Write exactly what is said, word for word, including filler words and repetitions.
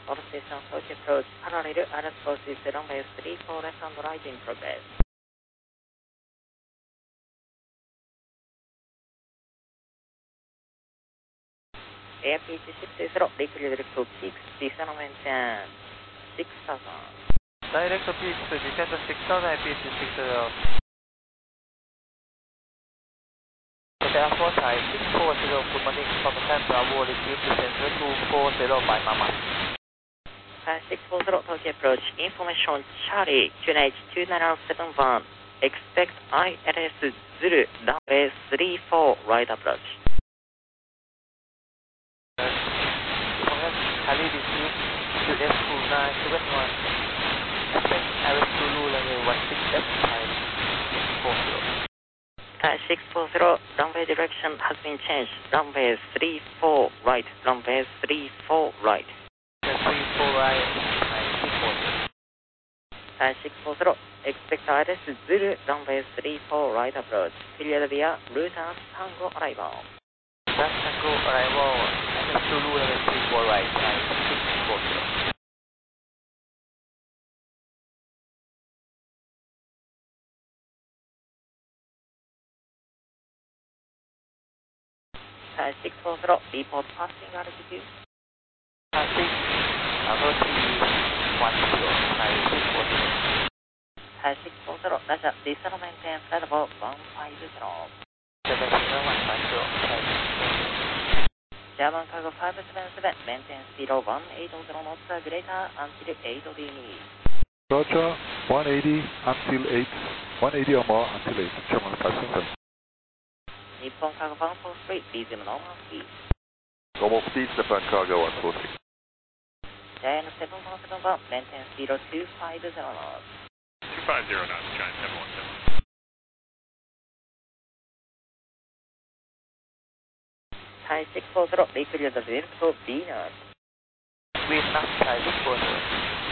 all stations approach approach parallel Alert forces runway three four left and right in progress. Airspeed six zero, liquid direct to peaks, descend and maintain six thousand. Direct to peaks, descend to six thousand, P C six zero. Hotel four side six four zero, good morning, Papa Bravo, receive descent two four zero by Mama. six four zero, Tokyo approach, information Charlie, Q N H two nine seven one, expect I L S Zulu, runway three four, right approach. Charlie receive Q S two nine seven one, expect I L S Zulu, runway one six F five four zero. six four zero, runway direction has been changed, runway three four, right, runway three four, right. three four right, six four zero. six four zero, expect I L S Zulu, runway three four, right approach, cleared via Luton Tango arrival. Luton Tango arrival, I L S Zulu, runway three four right, six four zero. six four zero, report passing altitude. Passing, altitude one zero, six four zero. six four zero, Roger, descend and maintain flight level one five zero. seven zero one five zero. German cargo five seven seven, maintain speed of one eighty knots greater until eight D M E. Roger, one eighty until eight, one eighty or more until eight, German five seven seven. Nippon cargo one four three, resume normal speed. Normal speed, Japan cargo one four three. Giant seven one seven one, maintain speed of two five zero knots. two five zero knots, Giant seven one seven. Thai six four zero, reclear the direct to Venus. Vietnam, Thai six four zero.